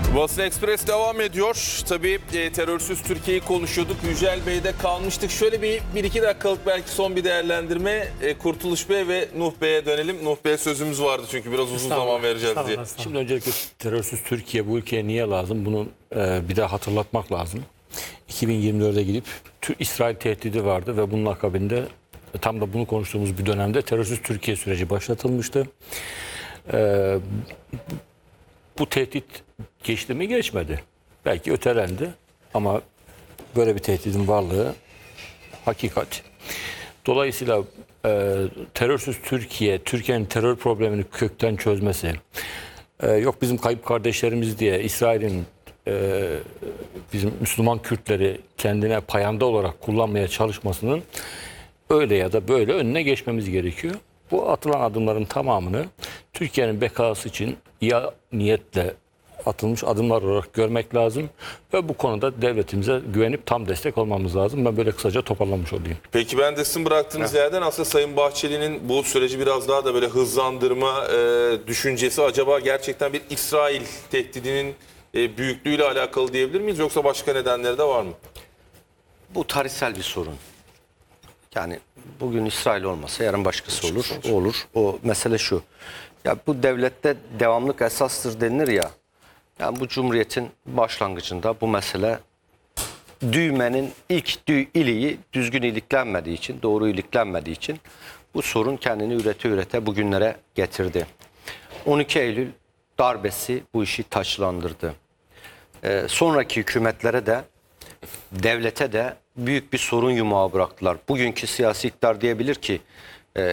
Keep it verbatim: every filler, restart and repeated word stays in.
Basın Ekspres devam ediyor. Tabii e, terörsüz Türkiye'yi konuşuyorduk. Yücel Bey'de kalmıştık. Şöyle bir, bir iki dakikalık belki son bir değerlendirme. E, Kurtuluş Bey ve Nuh Bey'e dönelim. Nuh Bey'e sözümüz vardı çünkü biraz uzun zaman vereceğiz diye. Şimdi öncelikle terörsüz Türkiye bu ülkeye niye lazım? Bunu e, bir daha hatırlatmak lazım. iki bin yirmi dörde gidip İsrail tehdidi vardı ve bunun akabinde tam da bunu konuştuğumuz bir dönemde terörsüz Türkiye süreci başlatılmıştı. E, bu tehdit geçti mi geçmedi. Belki ötelendi ama böyle bir tehditin varlığı hakikat. Dolayısıyla e, terörsüz Türkiye, Türkiye'nin terör problemini kökten çözmesi, e, yok bizim kayıp kardeşlerimiz diye İsrail'in e, bizim Müslüman Kürtleri kendine payanda olarak kullanmaya çalışmasının öyle ya da böyle önüne geçmemiz gerekiyor. Bu atılan adımların tamamını Türkiye'nin bekası için iyi niyetle atılmış adımlar olarak görmek lazım ve bu konuda devletimize güvenip tam destek olmamız lazım. Ben böyle kısaca toparlamış olayım. Peki ben de sizin bıraktığınız evet. yerden aslında Sayın Bahçeli'nin bu süreci biraz daha da böyle hızlandırma e, düşüncesi acaba gerçekten bir İsrail tehdidinin e, büyüklüğüyle alakalı diyebilir miyiz yoksa başka nedenleri de var mı? Bu tarihsel bir sorun. Yani bugün İsrail olmasa yarın başkası olur. O olur. O mesele şu. Ya bu devlette devamlık esastır denilir ya. Yani bu cumhuriyetin başlangıcında bu mesele düğmenin ilk dü iliği düzgün iliklenmediği için, doğru iliklenmediği için bu sorun kendini ürete ürete bugünlere getirdi. on iki Eylül darbesi bu işi taçlandırdı. Ee, sonraki hükümetlere de devlete de büyük bir sorun yumağı bıraktılar. Bugünkü siyasi iktidar diyebilir ki